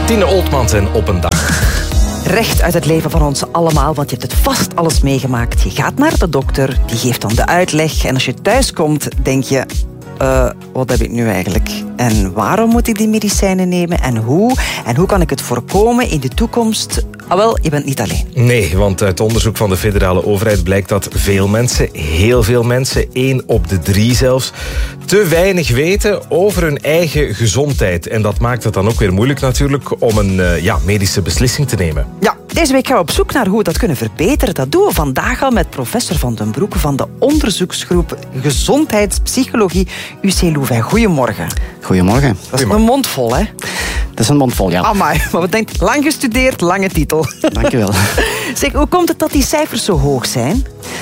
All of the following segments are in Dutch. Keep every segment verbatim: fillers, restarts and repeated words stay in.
Tine Oltmans en Op een Dag. Recht uit het leven van ons allemaal, want je hebt het vast alles meegemaakt. Je gaat naar de dokter, die geeft dan de uitleg. En als je thuis komt, denk je... Uh, wat heb ik nu eigenlijk? En waarom moet ik die medicijnen nemen? En hoe? En hoe kan ik het voorkomen in de toekomst? Ah wel, je bent niet alleen. Nee, want uit onderzoek van de federale overheid blijkt dat veel mensen, heel veel mensen, één op de drie zelfs, te weinig weten over hun eigen gezondheid. En dat maakt het dan ook weer moeilijk natuurlijk om een uh, ja, medische beslissing te nemen. Ja, deze week gaan we op zoek naar hoe we dat kunnen verbeteren. Dat doen we vandaag al met professor Van den Broeke van de onderzoeksgroep Gezondheidspsychologie U C Louvain. Goedemorgen. Goedemorgen. Dat is een mond vol, hè? Dat is een mond vol, ja. Amai, maar wat denkt, lang gestudeerd, lange titel. Dank je wel. Zeg, hoe komt het dat die cijfers zo hoog zijn?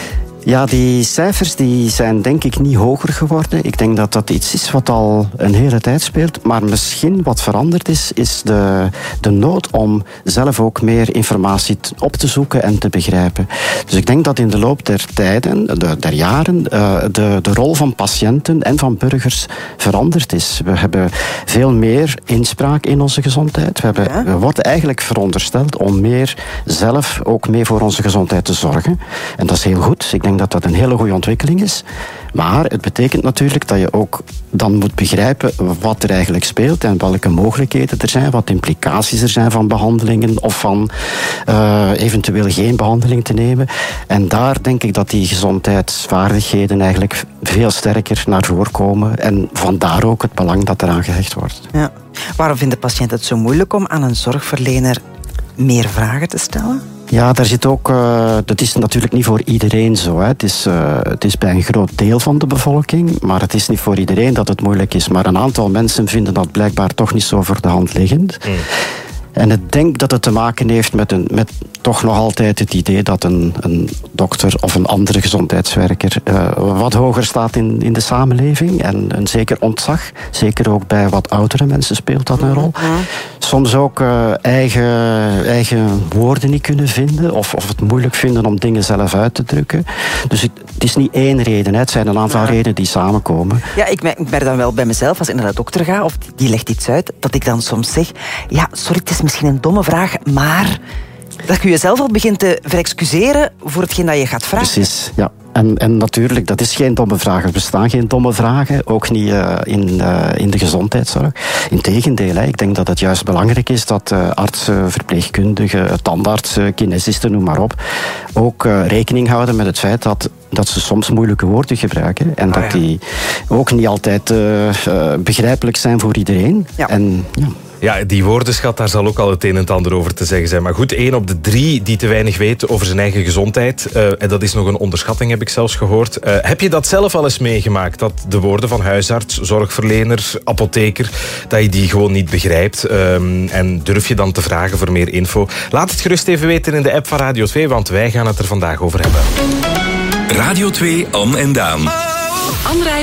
Ja, die cijfers die zijn denk ik niet hoger geworden. Ik denk dat dat iets is wat al een hele tijd speelt. Maar misschien wat veranderd is, is de, de nood om zelf ook meer informatie op te zoeken en te begrijpen. Dus ik denk dat in de loop der tijden, de, der jaren, uh, de, de rol van patiënten en van burgers veranderd is. We hebben veel meer inspraak in onze gezondheid. We, hebben, ja. we worden eigenlijk verondersteld om meer zelf ook mee voor onze gezondheid te zorgen. En dat is heel goed. Ik denk dat dat een hele goede ontwikkeling is. Maar het betekent natuurlijk dat je ook dan moet begrijpen wat er eigenlijk speelt en welke mogelijkheden er zijn, wat implicaties er zijn van behandelingen of van uh, eventueel geen behandeling te nemen. En daar denk ik dat die gezondheidsvaardigheden eigenlijk veel sterker naar voren komen en vandaar ook het belang dat eraan gehecht wordt. Ja. Waarom vindt de patiënt het zo moeilijk om aan een zorgverlener meer vragen te stellen? Ja, daar zit ook... Uh, dat is natuurlijk niet voor iedereen zo. Hè. Het, is, uh, het is bij een groot deel van de bevolking, maar het is niet voor iedereen dat het moeilijk is. Maar een aantal mensen vinden dat blijkbaar toch niet zo voor de hand liggend. Mm. En ik denk dat het te maken heeft met, een, met toch nog altijd het idee dat een, een dokter of een andere gezondheidswerker uh, wat hoger staat in, in de samenleving. En een zeker ontzag. Zeker ook bij wat oudere mensen speelt dat een rol. Soms ook uh, eigen, eigen woorden niet kunnen vinden of, of het moeilijk vinden om dingen zelf uit te drukken. Dus het, het is niet één reden, hè. Het zijn een aantal ja. redenen die samenkomen. Ja, ik merk, ik merk dan wel bij mezelf, als ik naar de dokter ga of die legt iets uit, dat ik dan soms zeg, ja, sorry, het is misschien een domme vraag, maar dat je jezelf al begint te verexcuseren voor hetgeen dat je gaat vragen. Precies, ja. En, en natuurlijk, dat is geen domme vraag. Er bestaan geen domme vragen, ook niet uh, in, uh, in de gezondheidszorg. Integendeel, hè, ik denk dat het juist belangrijk is dat uh, artsen, verpleegkundigen, tandartsen, kinesisten, noem maar op, ook uh, rekening houden met het feit dat, dat ze soms moeilijke woorden gebruiken en oh, dat ja. die ook niet altijd uh, uh, begrijpelijk zijn voor iedereen. Ja. En, ja. Ja, die woordenschat, daar zal ook al het een en het ander over te zeggen zijn. Maar goed, één op de drie die te weinig weet over zijn eigen gezondheid. Uh, en dat is nog een onderschatting, heb ik zelfs gehoord. Uh, heb je dat zelf al eens meegemaakt? Dat de woorden van huisarts, zorgverlener, apotheker, dat je die gewoon niet begrijpt? Um, en durf je dan te vragen voor meer info? Laat het gerust even weten in de app van Radio twee, want wij gaan het er vandaag over hebben. Radio twee, Anne en Daan.